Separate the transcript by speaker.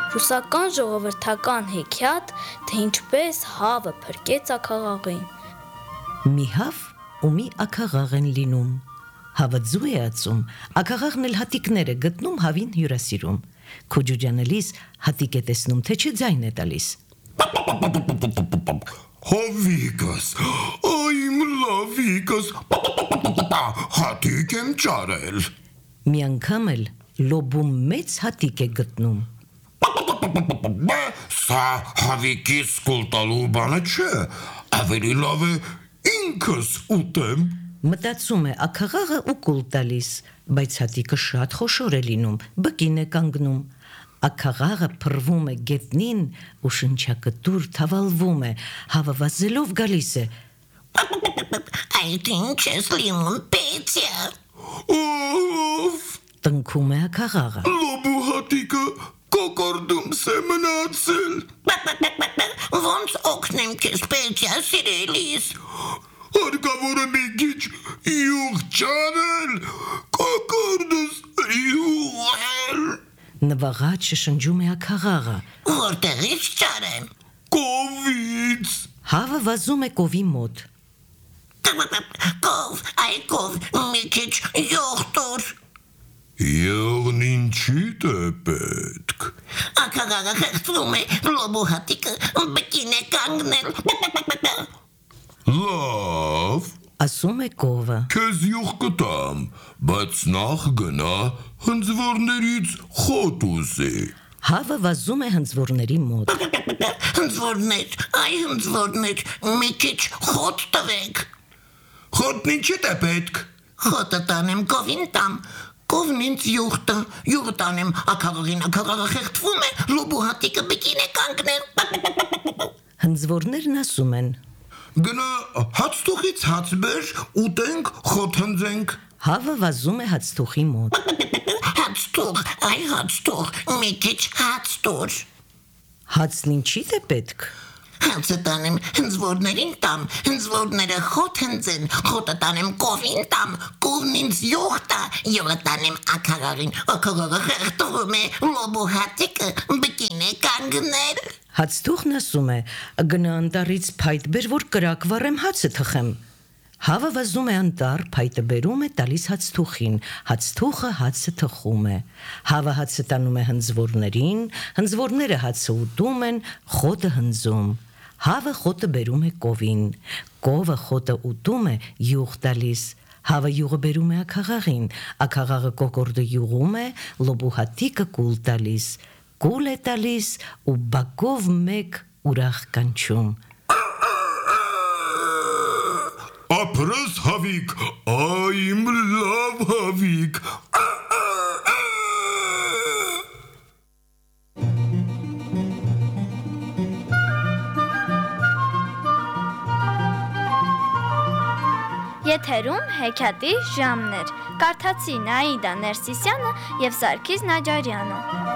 Speaker 1: Ռուսական ժողովրդական հեքիաթ, թե ինչպես հավը փրկեց աքաղաղին։
Speaker 2: Մի հավ ու մի աքաղաղ են լինում։ Հավը ձու է ածում, աքաղաղն էլ հատիկներ է գտնում հավին հյուրասիրում։ Քո ջուջանելիս հատիկ է տեսնում, թե չի ձայն է տալիս։
Speaker 3: Հավիկս, այմ լավիկս, հատիկ եմ ճարել։
Speaker 2: Մի անգամ էլ լոբում մեծ հատիկ է գտնում։
Speaker 3: Սա հավիկիս կուլ տալու բանը չէ, ավելի լավ է ինքս ուտեմ։
Speaker 2: Մտածում է աքաղաղը ու կուլ տալիս, բայց հատիկը շատ խոշոր է լինում, բկին է կանգնում։ Աքաղաղը փռվում է գետնին ու շնչակտուր թավալվում է, հավը վազելով գալիս է։
Speaker 4: Այդ ինչ ես լինում, Պետյա։
Speaker 3: Ով,
Speaker 2: Տնքում է աքաղաղը։
Speaker 3: լոբու հատիկը կոկորդում սե մնացել։
Speaker 4: Ոնց օգնեմ քեզ, Պետյա, սիրելիս։
Speaker 3: Հարկավոր է մի քիչ յուղ ճարել, կոկորդս յուղել։
Speaker 2: Նվաղած շշնջում է աքաղաղը։
Speaker 4: Որտեղից ճարեմ։
Speaker 3: Կովից։
Speaker 2: Հավը վազում է կովի մոտ։
Speaker 4: Կով, այ կով, մի քիչ յուղ տուր։
Speaker 3: Եղն ինչիդ է պետք։
Speaker 4: Աքաղաղը խեղդվում է, լոբու հատիկը բկին է կանգնել։
Speaker 3: Լավ,
Speaker 2: Ասում է կովը։
Speaker 3: քեզ յուղ կտամ, բայց նախ գնա հնձվորներից խոտ ուզի։
Speaker 2: Հավը վազում է հնձվորների մոտ։
Speaker 4: Հնձվորներ, այ հնձվորներ, մի քիչ խոտ տվեք։
Speaker 3: Խոտն ինչիդ է պետք։
Speaker 4: Խոտը տանեմ կովին տամ, կովն ինձ յուղ տա, յուղը տանեմ աքաղաղին, աքաղաղը խեղդվում է, լոբու հատիկը բկին է կանգնել։
Speaker 2: Հնձվորներն ասում են։
Speaker 3: Գնա հացթուխից հաց բեր, ուտենք, խոտ հնձենք։
Speaker 2: Հավը վազում է հացթուխի մոտ։
Speaker 4: Հաց տուր, այ հաց տուր, մի քիչ հաց տուր։
Speaker 2: Հացն ինչիդ է պետք։
Speaker 4: Հացը տանեմ հնձվորներին տամ, հնձվորները խոտ հնձեն, խոտը տանեմ կովին տամ, կովն ինձ յուղ տա, յուղը տանեմ աքաղաղին, աքաղաղը խեղդվում է, լոբու հատիկը բկին է կանգնել։
Speaker 2: Հացթուխն ասում է. գնա անտառից փայտ բեր, որ կրակ վառեմ հացը թխեմ։ Հավը վազում է անտառ, փայտը բերում է տալիս հացթուխին, հացթուխը հացը թխում է։ Հավը հացը տանում է հնձվորներին, հնձվորները հացը ուտում են, խոտը հնձում։ Հավը խոտը բերում է կովին, կովը խոտը ուտում է, յուղ տալիս։ Հավը յուղը բերում է աքաղաղին, աքաղաղը կոկորդը յուղում է, լոբու հատիկը կուլ տալիս։ Կուլ է տալիս ու բակով մեկ ուրախ կանչում։
Speaker 3: Ապրես հավիկ, այմ լավ հավիկ։
Speaker 1: Եթերում հեքիաթի ժամներ։ Կարդացի Նաիդա Ներսիսյանը եւ Սարգիս Նաջարյանը։